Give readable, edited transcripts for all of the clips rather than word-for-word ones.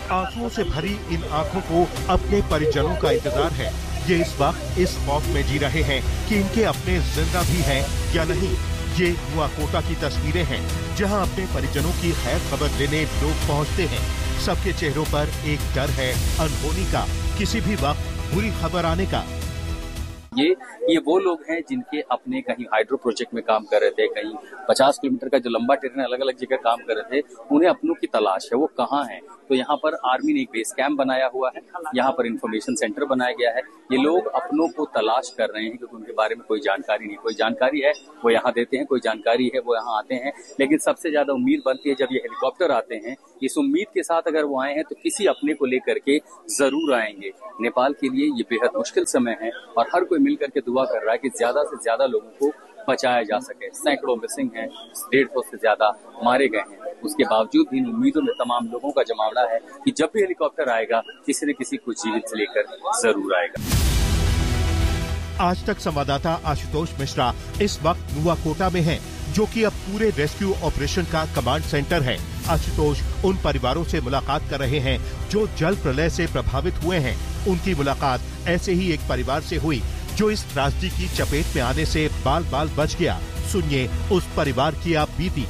आंसुओं से भरी इन आंखों को अपने परिजनों का इंतजार है। ये इस वक्त इस खौफ में जी रहे हैं कि इनके अपने जिंदा भी हैं या नहीं। ये नुआकोटा की तस्वीरें हैं, जहां अपने परिजनों की खैर खबर लेने लोग पहुंचते हैं। सबके चेहरों पर एक डर है अनहोनी का, किसी भी वक्त बुरी खबर आने का। ये वो लोग हैं जिनके अपने कहीं हाइड्रो प्रोजेक्ट में काम कर रहे थे, कहीं 50 किलोमीटर का जो लंबा ट्रेन अलग अलग जगह काम कर रहे थे, उन्हें अपनों की तलाश है, वो कहाँ हैं। तो यहाँ पर आर्मी ने एक बेस कैंप बनाया हुआ है, यहाँ पर इंफॉर्मेशन सेंटर बनाया गया है। ये लोग अपनों को तलाश कर रहे हैं क्योंकि उनके बारे में कोई जानकारी नहीं। कोई जानकारी है वो यहाँ देते हैं, कोई जानकारी है वो यहाँ आते हैं, लेकिन सबसे ज्यादा उम्मीद बनती है जब ये हेलीकॉप्टर आते हैं। इस उम्मीद के साथ अगर वो आए हैं तो किसी अपने को लेकर के जरूर आएंगे। नेपाल के लिए ये बेहद मुश्किल समय है और हर कोई मिलकर के दुआ कर रहा है कि ज्यादा से ज्यादा लोगों को बचाया जा सके। सैकड़ों मिसिंग हैं, 150 से ज्यादा मारे गए हैं। उसके बावजूद भी इन उम्मीदों में तमाम लोगों का जमावड़ा है कि जब भी हेलीकॉप्टर आएगा किसी न किसी को जीवित लेकर जरूर आएगा। आज तक संवाददाता आशुतोष मिश्रा इस वक्त नुआकोटा में हैं, जो कि अब पूरे रेस्क्यू ऑपरेशन का कमांड सेंटर है। आशुतोष उन परिवारों से मुलाकात कर रहे हैं जो जल प्रलय से प्रभावित हुए हैं। उनकी मुलाकात ऐसे ही एक परिवार से हुई जो इस त्रासदी की चपेट में आने से बाल बाल बच गया। सुनिए उस परिवार की आप बीती।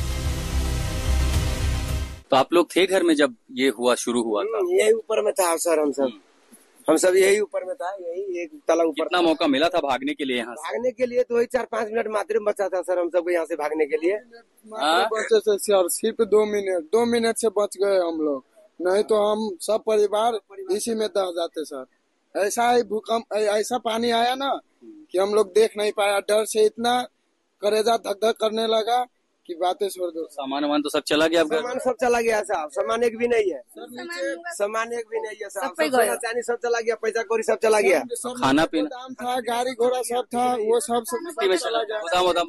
तो आप लोग थे घर में जब ये शुरू हुआ था? यही ऊपर में था सर, हम सब यही ऊपर में था, यही एक तला ऊपर। कितना मौका मिला था भागने के लिए? यहाँ भागने के लिए तो वही 4-5 मिनट मात्र बचा था सर हम सबको यहाँ से भागने के लिए। बचे थे सर, सिर्फ 2 मिनट से बच गए हम लोग, नहीं तो हम सब परिवार इसी में दह जाते सर। ऐसा ही भूकंप, ऐसा पानी आया ना कि हम लोग देख नहीं पाया, डर से इतना करेजा धक धक करने लगा कि बातें छोड़ दो। सामान तो सब चला गया? सामान सब चला गया साहब, सामान एक भी नहीं है, सामान एक भी नहीं है साहब, चांदी सब चला गया, पैसा कौड़ी सब चला गया। खाना पीना था, गाड़ी घोड़ा सब था, वो सब चला गया,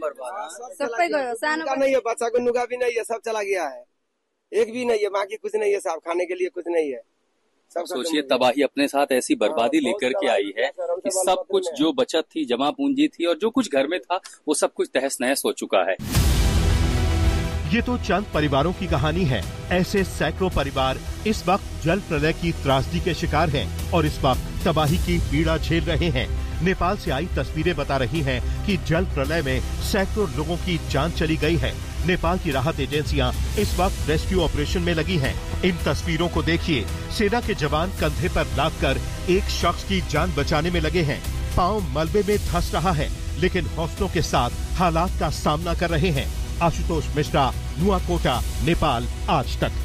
नहीं है, बच्चा को नुगा भी नहीं है, सब चला गया है, एक भी नहीं है, बाकी कुछ नहीं है साहब, खाने के लिए कुछ नहीं है। सोचिए तबाही अपने साथ ऐसी बर्बादी लेकर के आई है कि सब कुछ जो बचत थी, जमा पूंजी थी और जो कुछ घर में था वो सब कुछ तहस नहस हो चुका है। ये तो चंद परिवारों की कहानी है। ऐसे सैकड़ों परिवार इस वक्त जल प्रलय की त्रासदी के शिकार हैं और इस वक्त तबाही की पीड़ा झेल रहे हैं। नेपाल से आई तस्वीरें बता रही हैं कि जल प्रलय में सैकड़ों लोगों की जान चली गई है। नेपाल की राहत एजेंसियां इस वक्त रेस्क्यू ऑपरेशन में लगी हैं। इन तस्वीरों को देखिए, सेना के जवान कंधे पर लादकर एक शख्स की जान बचाने में लगे हैं। पांव मलबे में धंस रहा है, लेकिन हौसलों के साथ हालात का सामना कर रहे हैं। आशुतोष मिश्रा, नुआकोटा, नेपाल आज तक।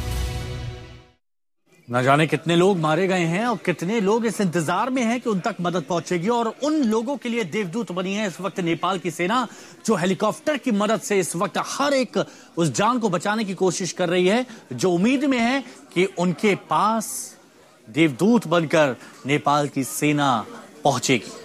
न जाने कितने लोग मारे गए हैं और कितने लोग इस इंतजार में हैं कि उन तक मदद पहुंचेगी, और उन लोगों के लिए देवदूत बनी है इस वक्त नेपाल की सेना, जो हेलीकॉप्टर की मदद से इस वक्त हर एक उस जान को बचाने की कोशिश कर रही है, जो उम्मीद में है कि उनके पास देवदूत बनकर नेपाल की सेना पहुंचेगी।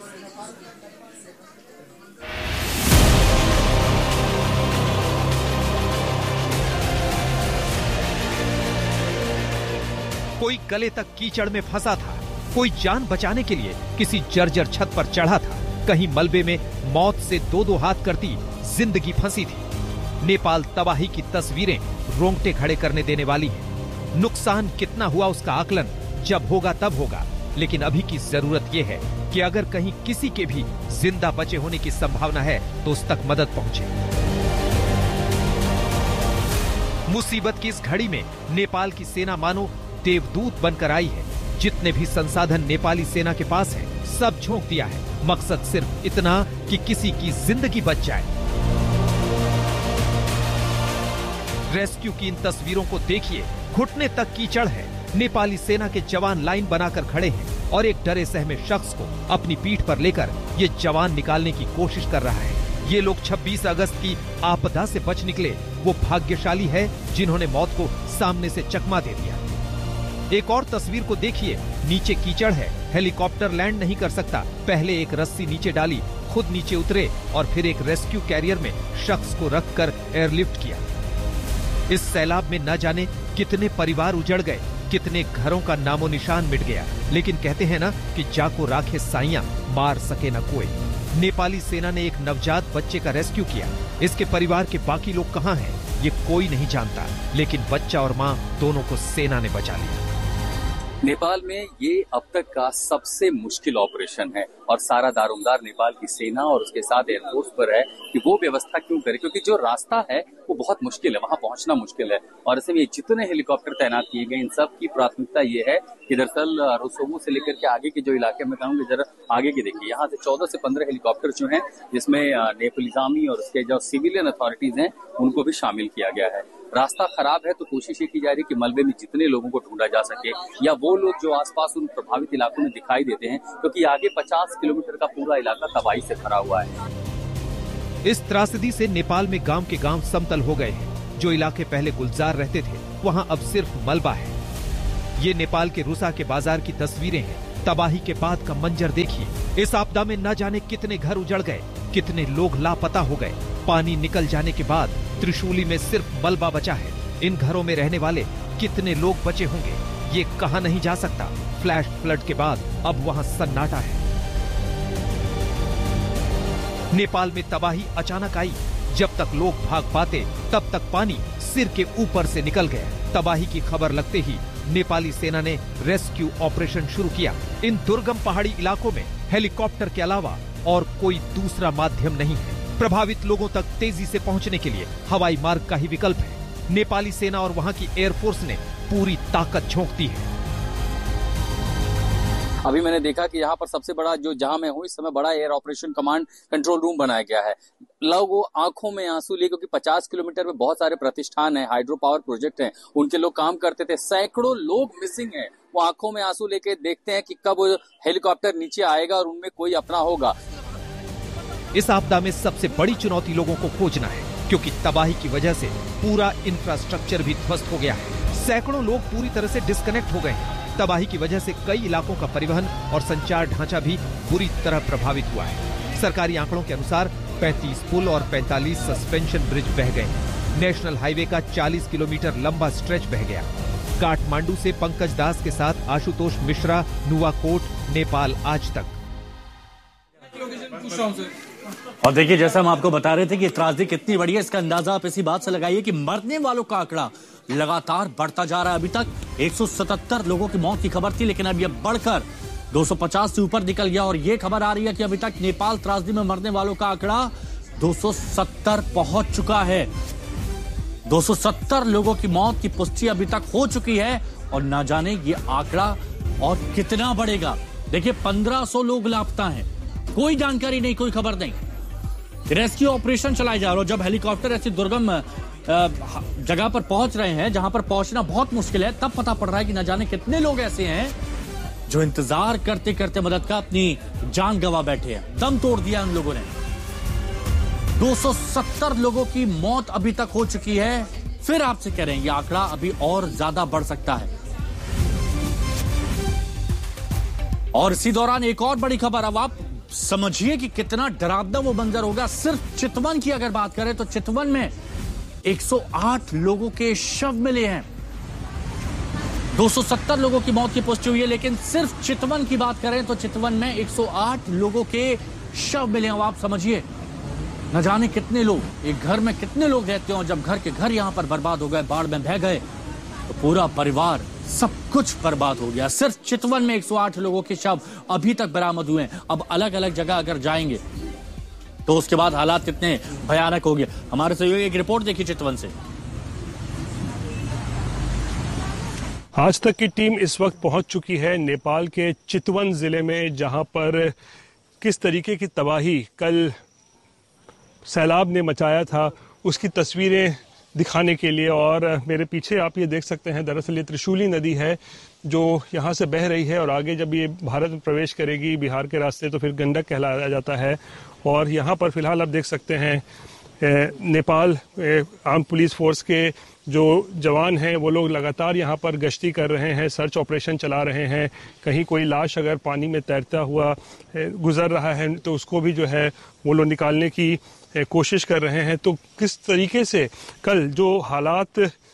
कोई गले तक कीचड़ में फंसा था, कोई जान बचाने के लिए किसी जर्जर छत पर चढ़ा था, कहीं मलबे में मौत से दो हाथ करती जिंदगी फंसी थी। नेपाल तबाही की तस्वीरें रोंगटे खड़े करने देने वाली हैं। नुकसान कितना हुआ उसका आकलन जब होगा तब होगा, लेकिन अभी की जरूरत यह है कि अगर कहीं किसी के भी जिंदा बचे होने की संभावना है तो उस तक मदद पहुंचे। मुसीबत की इस घड़ी में नेपाल की सेना मानो देवदूत बनकर आई है। जितने भी संसाधन नेपाली सेना के पास है, सब झोंक दिया है। मकसद सिर्फ इतना कि किसी की जिंदगी बच जाए। रेस्क्यू की इन तस्वीरों को देखिए, घुटने तक कीचड़ है। नेपाली सेना के जवान लाइन बनाकर खड़े हैं और एक डरे सहमे शख्स को अपनी पीठ पर लेकर ये जवान निकालने की कोशिश कर रहा है। ये लोग 26 अगस्त की आपदा से बच निकले। वो भाग्यशाली है जिन्होंने मौत को सामने से चकमा दे दिया। एक और तस्वीर को देखिए, नीचे कीचड़ है, हेलीकॉप्टर लैंड नहीं कर सकता। पहले एक रस्सी नीचे डाली, खुद नीचे उतरे और फिर एक रेस्क्यू कैरियर में शख्स को रखकर एयरलिफ्ट किया। इस सैलाब में न जाने कितने परिवार उजड़ गए, कितने घरों का नामो निशान मिट गया। लेकिन कहते हैं ना कि जाको राखे साइयां, मार सके न कोई। नेपाली सेना ने एक नवजात बच्चे का रेस्क्यू किया। इसके परिवार के बाकी लोग कहां हैं ये कोई नहीं जानता, लेकिन बच्चा और मां दोनों को सेना ने बचा लिया। नेपाल में ये अब तक का सबसे मुश्किल ऑपरेशन है और सारा दारोमदार नेपाल की सेना और उसके साथ एयरफोर्स पर है कि वो व्यवस्था क्यों करे, क्योंकि जो रास्ता है वो बहुत मुश्किल है, वहां पहुंचना मुश्किल है। और ऐसे में जितने हेलीकॉप्टर तैनात किए गए, इन सब की प्राथमिकता ये है कि दरअसल रोसोमो से लेकर के आगे के जो इलाके में कहूँगी, जरा आगे की देखिए, यहाँ से 14 से 15 हेलीकॉप्टर जो हैं, जिसमें नेपाली आर्मी और उसके जो सिविलियन अथॉरिटीज हैं उनको भी शामिल किया गया है। रास्ता खराब है तो कोशिश ये की जा रही है कि मलबे में जितने लोगों को ढूंढा जा सके, या वो लोग जो आसपास उन प्रभावित इलाकों में दिखाई देते हैं, क्योंकि आगे 50 किलोमीटर का पूरा इलाका तबाही से भरा हुआ है। इस त्रासदी से नेपाल में गांव के गांव समतल हो गए हैं। जो इलाके पहले गुलजार रहते थे वहां अब सिर्फ मलबा है। ये नेपाल के रुसा के बाजार की तस्वीरें हैं। तबाही के बाद का मंजर देखिए। इस आपदा में न जाने कितने घर उजड़ गए, कितने लोग लापता हो गए। पानी निकल जाने के बाद त्रिशूली में सिर्फ मलबा बचा है। इन घरों में रहने वाले कितने लोग बचे होंगे ये कहा नहीं जा सकता। फ्लैश फ्लड के बाद अब वहां सन्नाटा है। नेपाल में तबाही अचानक आई। जब तक लोग भाग पाते तब तक पानी सिर के ऊपर से निकल गया। तबाही की खबर लगते ही नेपाली सेना ने रेस्क्यू ऑपरेशन शुरू किया। इन दुर्गम पहाड़ी इलाकों में हेलीकॉप्टर के अलावा और कोई दूसरा माध्यम नहीं है। प्रभावित लोगों तक तेजी से पहुंचने के लिए हवाई मार्ग का ही विकल्प है। नेपाली सेना और वहां की एयरफोर्स ने पूरी ताकत झोंक दी है। अभी मैंने देखा कि यहाँ पर सबसे बड़ा जो जहां मैं हूँ इस समय बड़ा air operation command control room बनाया गया है। लोग आंखों में आंसू लिए, क्योंकि 50 किलोमीटर में बहुत सारे प्रतिष्ठान हैं, हाइड्रो पावर प्रोजेक्ट हैं, उनके लोग काम करते थे। सैकड़ों लोग मिसिंग हैं। वो आंखों में आंसू लेके देखते हैं कि कब हेलीकॉप्टर नीचे आएगा और उनमें कोई अपना होगा। इस आपदा में सबसे बड़ी चुनौती लोगों को खोजना है, क्योंकि तबाही की वजह से पूरा इंफ्रास्ट्रक्चर भी ध्वस्त हो गया है। सैकड़ों लोग पूरी तरह से डिस्कनेक्ट हो गए हैं। तबाही की वजह से कई इलाकों का परिवहन और संचार ढांचा भी बुरी तरह प्रभावित हुआ है। सरकारी आंकड़ों के अनुसार 35 पुल और 45 सस्पेंशन ब्रिज बह गए हैं। नेशनल हाईवे का 40 किलोमीटर लंबा स्ट्रेच बह गया। काठमांडू से पंकज दास के साथ आशुतोष मिश्रा, नुवाकोट, नेपाल आज तक। और देखिए, जैसा हम आपको बता रहे थे कि त्रासदी कितनी बड़ी है, इसका अंदाजा आप इसी बात से लगाइए कि मरने वालों का आंकड़ा लगातार बढ़ता जा रहा है। अभी तक 177 लोगों की मौत की खबर थी, लेकिन अब यह बढ़कर 250 से ऊपर निकल गया। और यह खबर आ रही है कि अभी तक नेपाल त्रासदी में मरने वालों का आंकड़ा 270 पहुंच चुका है। 270 लोगों की मौत की पुष्टि अभी तक हो चुकी है और ना जाने ये आंकड़ा और कितना बढ़ेगा। देखिए, 1500 लोग लापता हैं, कोई जानकारी नहीं, कोई खबर नहीं। रेस्क्यू ऑपरेशन चलाए जा रहे हो। जब हेलीकॉप्टर ऐसी दुर्गम जगह पर पहुंच रहे हैं जहां पर पहुंचना बहुत मुश्किल है, तब पता पड़ रहा है कि न जाने कितने लोग ऐसे हैं जो इंतजार करते करते मदद का अपनी जान गंवा बैठे हैं। दम तोड़ दिया उन लोगों ने। 270 लोगों की मौत अभी तक हो चुकी है। फिर आपसे कह रहे हैं ये आंकड़ा अभी और ज्यादा बढ़ सकता है। और इसी दौरान एक और बड़ी खबर, अब आप समझिए कि कितना डरावना वो मंजर होगा। सिर्फ चितवन की अगर बात करें तो चितवन में 108 लोगों के शव मिले हैं। 270 लोगों की मौत की पुष्टि हुई है, लेकिन सिर्फ चितवन की बात करें तो चितवन में 108 लोगों के शव मिले हैं। आप समझिए, न जाने कितने लोग एक घर में कितने लोग रहते हो। जब घर के घर यहां पर बर्बाद हो गए, बाढ़ में बह गए, तो पूरा परिवार, सब कुछ बर्बाद हो गया। सिर्फ चितवन में 108 लोगों के शव अभी तक बरामद हुए हैं। अब अलग अलग जगह अगर जाएंगे तो उसके बाद हालात कितने भयानक हो गए। हमारे सहयोगी एक रिपोर्ट देखी चितवन से। आज तक की टीम इस वक्त पहुंच चुकी है नेपाल के चितवन जिले में, जहां पर किस तरीके की तबाही कल सैलाब ने मचाया था उसकी तस्वीरें दिखाने के लिए। और मेरे पीछे आप ये देख सकते हैं, दरअसल ये त्रिशूली नदी है जो यहाँ से बह रही है और आगे जब ये भारत में प्रवेश करेगी बिहार के रास्ते तो फिर गंडक कहलाया जाता है। और यहाँ पर फिलहाल आप देख सकते हैं नेपाल आर्म पुलिस फोर्स के जो जवान हैं वो लोग लगातार यहाँ पर गश्ती कर रहे हैं, सर्च ऑपरेशन चला रहे हैं। कहीं कोई लाश अगर पानी में तैरता हुआ गुजर रहा है तो उसको भी जो है वो लोग निकालने की कोशिश कर रहे हैं। तो किस तरीके से कल जो हालात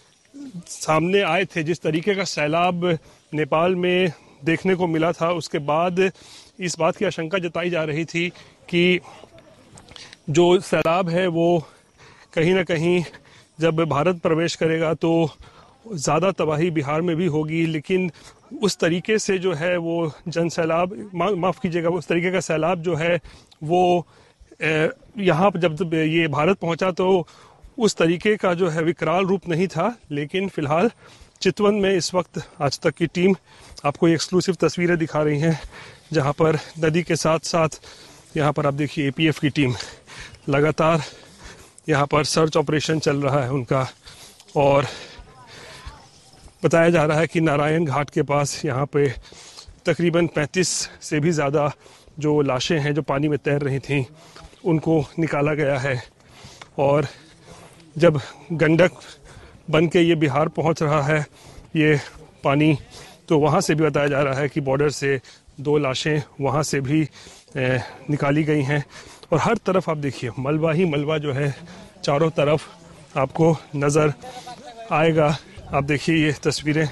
सामने आए थे, जिस तरीके का सैलाब नेपाल में देखने को मिला था, उसके बाद इस बात की आशंका जताई जा रही थी कि जो सैलाब है वो कहीं ना कहीं जब भारत प्रवेश करेगा तो ज़्यादा तबाही बिहार में भी होगी। लेकिन उस तरीके से जो है वो जन सैलाब, माफ़ कीजिएगा, उस तरीके का सैलाब जो है वो यहाँ पर जब ये भारत पहुँचा तो उस तरीके का जो है विकराल रूप नहीं था। लेकिन फ़िलहाल चितवन में इस वक्त आज तक की टीम आपको ये एक्सक्लूसिव तस्वीरें दिखा रही हैं, जहाँ पर नदी के साथ साथ यहाँ पर आप देखिए APF की टीम लगातार यहाँ पर सर्च ऑपरेशन चल रहा है उनका। और बताया जा रहा है कि नारायण घाट के पास यहाँ पे तकरीबन 35 से भी ज़्यादा जो लाशें हैं जो पानी में तैर रही थीं उनको निकाला गया है। और जब गंडक बन के ये बिहार पहुँच रहा है ये पानी, तो वहाँ से भी बताया जा रहा है कि बॉर्डर से 2 लाशें वहाँ से भी निकाली गई हैं। और हर तरफ आप देखिए मलबा ही मलबा जो है चारों तरफ आपको नज़र आएगा। आप देखिए ये तस्वीरें,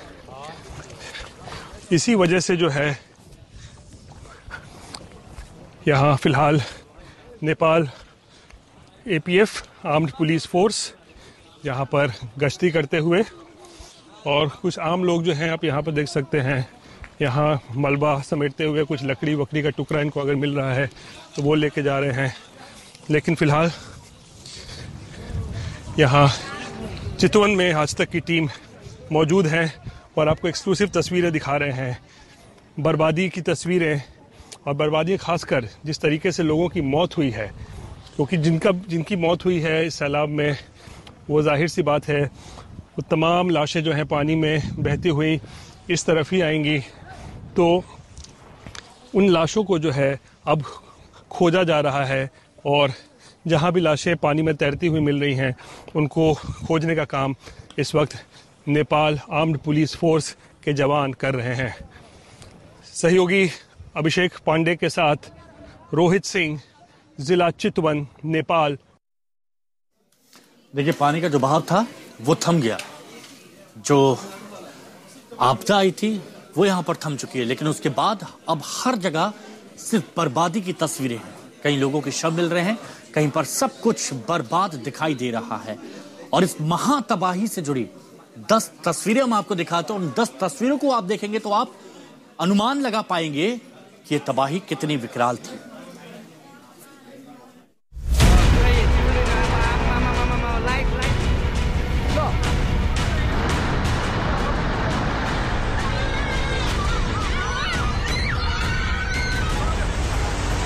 इसी वजह से जो है यहाँ फ़िलहाल Nepal APF armed police force यहाँ पर गश्ती करते हुए, और कुछ आम लोग जो हैं आप यहाँ पर देख सकते हैं, यहाँ मलबा समेटते हुए कुछ लकड़ी वकड़ी का टुकड़ा इनको अगर मिल रहा है तो वो लेके जा रहे हैं। लेकिन फ़िलहाल यहाँ चितवन में आज तक की टीम मौजूद है और आपको एक्सक्लूसिव तस्वीरें दिखा रहे हैं, बर्बादी की तस्वीरें। और बर्बादी खासकर जिस तरीके से लोगों की मौत हुई है, क्योंकि जिनकी मौत हुई है इस सैलाब में, वो जाहिर सी बात है वो तमाम लाशें जो हैं पानी में बहती हुई इस तरफ ही आएंगी। तो उन लाशों को जो है अब खोजा जा रहा है और जहां भी लाशें पानी में तैरती हुई मिल रही हैं उनको खोजने का काम इस वक्त नेपाल आर्म्ड पुलिस फोर्स के जवान कर रहे हैं। सहयोगी अभिषेक पांडे के साथ रोहित सिंह, जिला चितवन, नेपाल। देखिए पानी का जो बहाव था वो थम गया, जो आपदा आई थी वो यहाँ पर थम चुकी है, लेकिन उसके बाद अब हर जगह सिर्फ बर्बादी की तस्वीरें हैं। कई लोगों के शव मिल रहे हैं, कहीं पर सब कुछ बर्बाद दिखाई दे रहा है। और इस महातबाही से जुड़ी 10 तस्वीरें हम आपको दिखाते हैं। उन 10 तस्वीरों को आप देखेंगे तो आप अनुमान लगा पाएंगे कि ये तबाही कितनी विकराल थी।